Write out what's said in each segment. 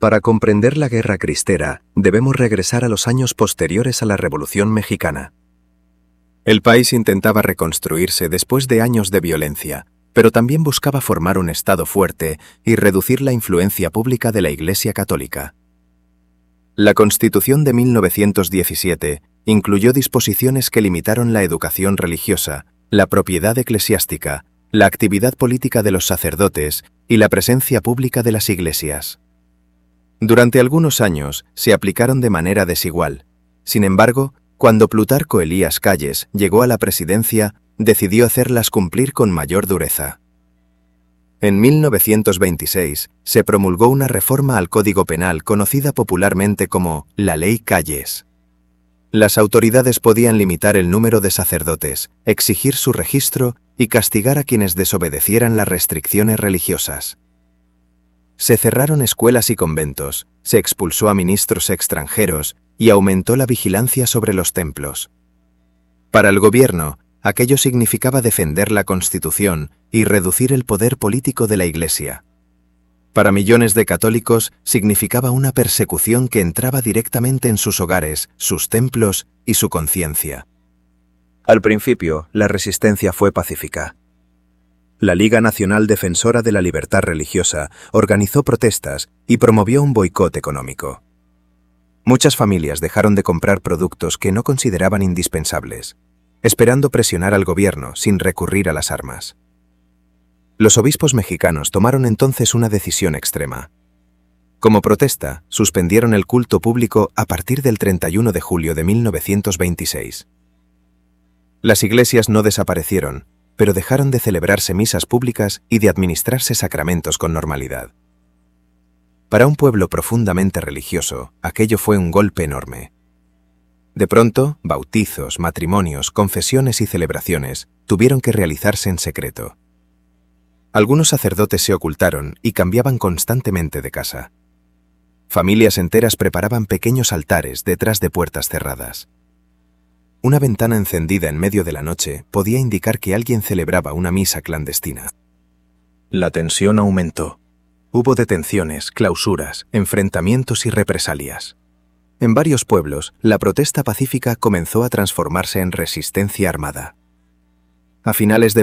Para comprender la Guerra Cristera, debemos regresar a los años posteriores a la Revolución Mexicana. El país intentaba reconstruirse después de años de violencia, pero también buscaba formar un Estado fuerte y reducir la influencia pública de la Iglesia Católica. La Constitución de 1917 incluyó disposiciones que limitaron la educación religiosa, la propiedad eclesiástica, la actividad política de los sacerdotes y la presencia pública de las iglesias. Durante algunos años se aplicaron de manera desigual. Sin embargo, cuando Plutarco Elías Calles llegó a la presidencia, decidió hacerlas cumplir con mayor dureza. En 1926 se promulgó una reforma al Código Penal conocida popularmente como la Ley Calles. Las autoridades podían limitar el número de sacerdotes, exigir su registro y castigar a quienes desobedecieran las restricciones religiosas. Se cerraron escuelas y conventos, se expulsó a ministros extranjeros y aumentó la vigilancia sobre los templos. Para el gobierno, aquello significaba defender la Constitución y reducir el poder político de la Iglesia. Para millones de católicos significaba una persecución que entraba directamente en sus hogares, sus templos y su conciencia. Al principio, la resistencia fue pacífica. La Liga Nacional Defensora de la Libertad Religiosa organizó protestas y promovió un boicot económico. Muchas familias dejaron de comprar productos que no consideraban indispensables, esperando presionar al gobierno sin recurrir a las armas. Los obispos mexicanos tomaron entonces una decisión extrema. Como protesta, suspendieron el culto público a partir del 31 de julio de 1926. Las iglesias no desaparecieron, pero dejaron de celebrarse misas públicas y de administrarse sacramentos con normalidad. Para un pueblo profundamente religioso, aquello fue un golpe enorme. De pronto, bautizos, matrimonios, confesiones y celebraciones tuvieron que realizarse en secreto. Algunos sacerdotes se ocultaron y cambiaban constantemente de casa. Familias enteras preparaban pequeños altares detrás de puertas cerradas. Una ventana encendida en medio de la noche podía indicar que alguien celebraba una misa clandestina. La tensión aumentó. Hubo detenciones, clausuras, enfrentamientos y represalias. En varios pueblos, la protesta pacífica comenzó a transformarse en resistencia armada. A finales de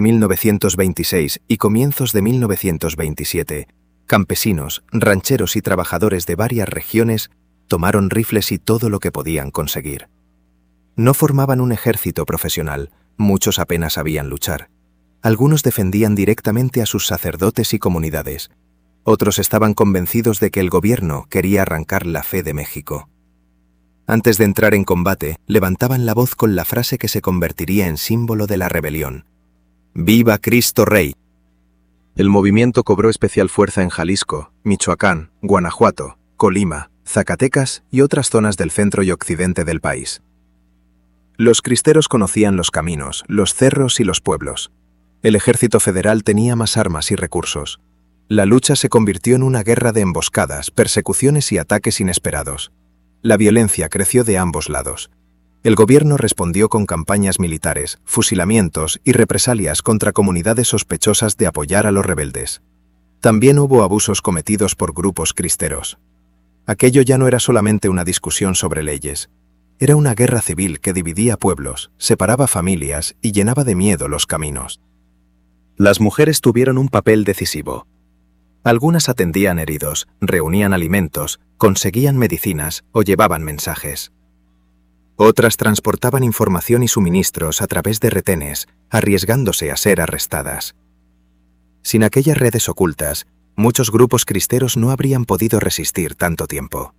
1926 y comienzos de 1927, campesinos, rancheros y trabajadores de varias regiones tomaron rifles y todo lo que podían conseguir. No formaban un ejército profesional, muchos apenas sabían luchar. Algunos defendían directamente a sus sacerdotes y comunidades. Otros estaban convencidos de que el gobierno quería arrancar la fe de México. Antes de entrar en combate, levantaban la voz con la frase que se convertiría en símbolo de la rebelión: ¡Viva Cristo Rey! El movimiento cobró especial fuerza en Jalisco, Michoacán, Guanajuato, Colima, Zacatecas y otras zonas del centro y occidente del país. Los cristeros conocían los caminos, los cerros y los pueblos. El ejército federal tenía más armas y recursos. La lucha se convirtió en una guerra de emboscadas, persecuciones y ataques inesperados. La violencia creció de ambos lados. El gobierno respondió con campañas militares, fusilamientos y represalias contra comunidades sospechosas de apoyar a los rebeldes. También hubo abusos cometidos por grupos cristeros. Aquello ya no era solamente una discusión sobre leyes. Era una guerra civil que dividía pueblos, separaba familias y llenaba de miedo los caminos. Las mujeres tuvieron un papel decisivo. Algunas atendían heridos, reunían alimentos, conseguían medicinas o llevaban mensajes. Otras transportaban información y suministros a través de retenes, arriesgándose a ser arrestadas. Sin aquellas redes ocultas, muchos grupos cristeros no habrían podido resistir tanto tiempo.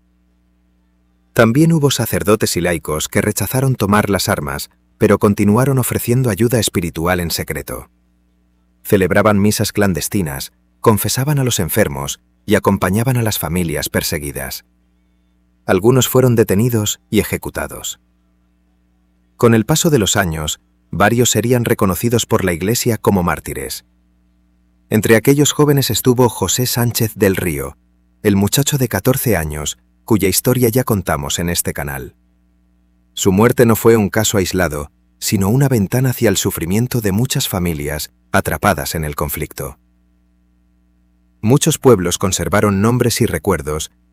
También hubo sacerdotes y laicos que rechazaron tomar las armas, pero continuaron ofreciendo ayuda espiritual en secreto. Celebraban misas clandestinas, confesaban a los enfermos y acompañaban a las familias perseguidas. Algunos fueron detenidos y ejecutados. Con el paso de los años, varios serían reconocidos por la Iglesia como mártires. Entre aquellos jóvenes estuvo José Sánchez del Río, el muchacho de 14 años, cuya historia ya contamos en este canal. Su muerte no fue un caso aislado, sino una ventana hacia el sufrimiento de muchas familias atrapadas en el conflicto. Muchos pueblos conservaron nombres y recuerdos